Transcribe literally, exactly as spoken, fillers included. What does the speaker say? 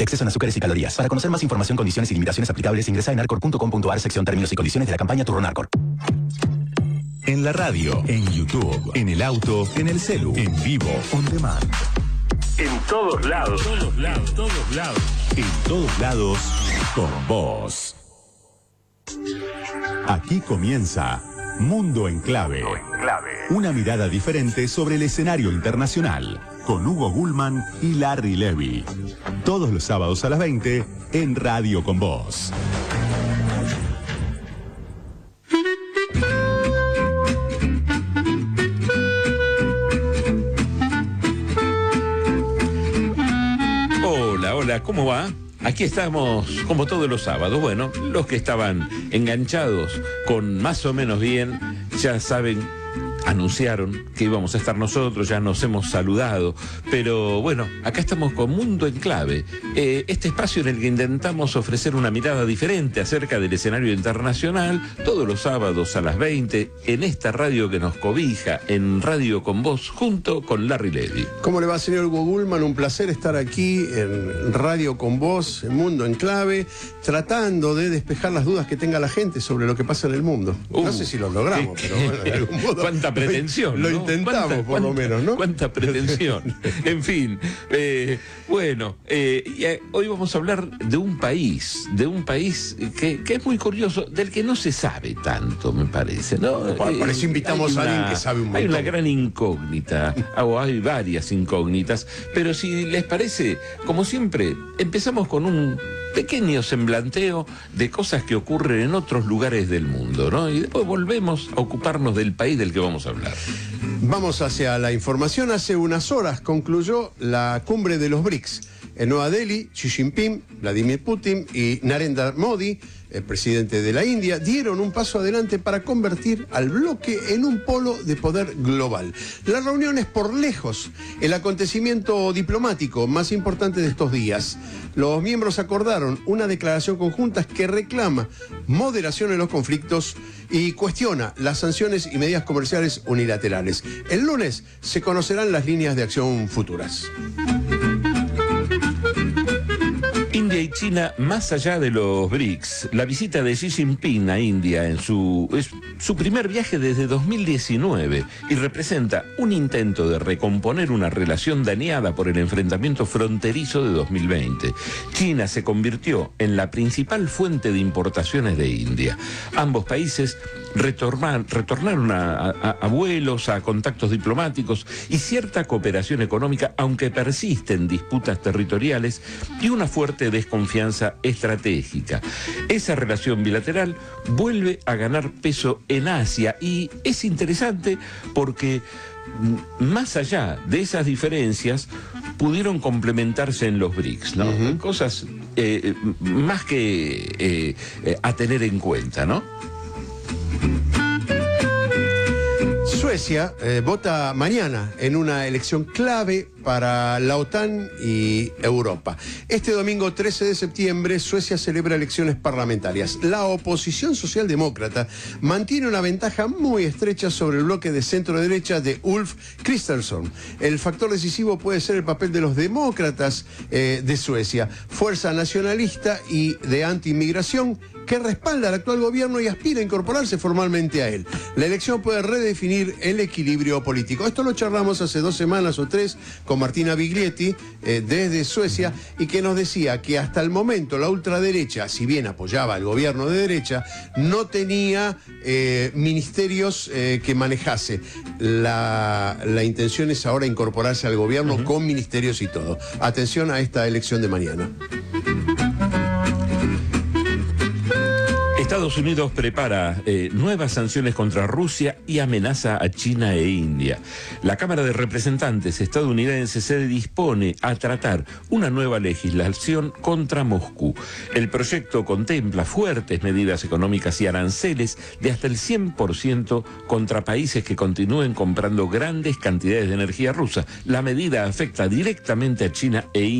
Exceso en azúcares y calorías. Para conocer más información, condiciones y limitaciones aplicables, ingresa en arcor punto com punto ar, sección términos y condiciones de la campaña Turrón Arcor. En la radio, en YouTube, en el auto, en el celu, en vivo, on demand. En todos lados. Todos lados, todos lados. En todos lados, con vos. Aquí comienza Mundo en Clave. Una mirada diferente sobre el escenario internacional. Con Hugo Gulman y Larry Levy. Todos los sábados a las veinte en Radio con Vos. Hola, hola, ¿cómo va? Aquí estamos como todos los sábados. Bueno, los que estaban enganchados con más o menos bien, ya saben, anunciaron que íbamos a estar nosotros, ya nos hemos saludado, pero bueno, acá estamos con Mundo en Clave, eh, este espacio en el que intentamos ofrecer una mirada diferente acerca del escenario internacional, todos los sábados a las veinte, en esta radio que nos cobija, en Radio con Vos, junto con Larry Levy. ¿Cómo le va, señor Hugo Gulman? Un placer estar aquí en Radio con Vos, en Mundo en Clave, tratando de despejar las dudas que tenga la gente sobre lo que pasa en el mundo. Uh, no sé si lo logramos, qué, pero bueno, de algún modo... ¿Cuánta pretensión? Lo, ¿no? lo intentamos, ¿Cuánta, por cuánta, lo menos, ¿no? Cuánta pretensión. En fin, eh, bueno, eh, y, eh, hoy vamos a hablar de un país, de un país que, que es muy curioso, del que no se sabe tanto, me parece, ¿no? Por, por eso invitamos Hay a alguien una- que sabe un montón. Hay una gran incógnita, o hay varias incógnitas, pero si les parece, como siempre, empezamos con un pequeño semblanteo de cosas que ocurren en otros lugares del mundo, ¿no? Y después volvemos a ocuparnos del país del que vamos a hablar. Vamos hacia la información. Hace unas horas concluyó la cumbre de los BRICS. En Nueva Delhi, Xi Jinping, Vladimir Putin y Narendra Modi, el presidente de la India, dieron un paso adelante para convertir al bloque en un polo de poder global. La reunión es por lejos el acontecimiento diplomático más importante de estos días. Los miembros acordaron una declaración conjunta que reclama moderación en los conflictos y cuestiona las sanciones y medidas comerciales unilaterales. El lunes se conocerán las líneas de acción futuras. India y China, más allá de los BRICS, la visita de Xi Jinping a India en su, es su primer viaje desde dos mil diecinueve y representa un intento de recomponer una relación dañada por el enfrentamiento fronterizo de dos mil veinte. China se convirtió en la principal fuente de importaciones de India. Ambos países retornar, retornaron a, a, a vuelos, a contactos diplomáticos y cierta cooperación económica, aunque persisten disputas territoriales y una fuerte desconfianza estratégica. Esa relación bilateral vuelve a ganar peso en Asia y es interesante porque más allá de esas diferencias pudieron complementarse en los BRICS, ¿no? Uh-huh. Cosas eh, más que eh, eh, a tener en cuenta, ¿no? Suecia eh, vota mañana en una elección clave para la OTAN y Europa. Este domingo trece de septiembre, Suecia celebra elecciones parlamentarias. La oposición socialdemócrata mantiene una ventaja muy estrecha sobre el bloque de centro-derecha de Ulf Kristersson. El factor decisivo puede ser el papel de los demócratas eh, de Suecia, fuerza nacionalista y de anti-inmigración que respalda al actual gobierno y aspira a incorporarse formalmente a él. La elección puede redefinir el equilibrio político. Esto lo charlamos hace dos semanas o tres con Martina Biglietti eh, desde Suecia y que nos decía que hasta el momento la ultraderecha, si bien apoyaba al gobierno de derecha, no tenía eh, ministerios eh, que manejase. La, la intención es ahora incorporarse al gobierno uh-huh. con ministerios y todo. Atención a esta elección de mañana. Estados Unidos prepara eh, nuevas sanciones contra Rusia y amenaza a China e India. La Cámara de Representantes estadounidense se dispone a tratar una nueva legislación contra Moscú. El proyecto contempla fuertes medidas económicas y aranceles de hasta el cien por ciento contra países que continúen comprando grandes cantidades de energía rusa. La medida afecta directamente a China e India.